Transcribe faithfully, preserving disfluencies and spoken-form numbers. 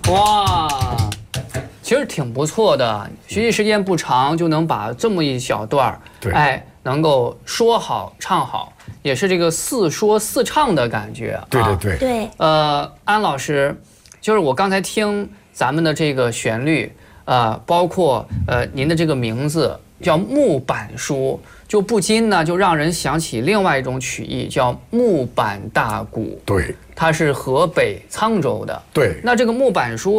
哇，其实挺不错的，学习时间不长就能把这么一小段儿，哎，能够说好唱好，也是这个似说似唱的感觉啊。 对对对对。 呃，安老师，就是我刚才听咱们的这个旋律，呃，包括呃您的这个名字叫木板书，就不禁呢就让人想起另外一种曲艺，叫木板大鼓。 对， 它是河北沧州的。 对， 那这个木板书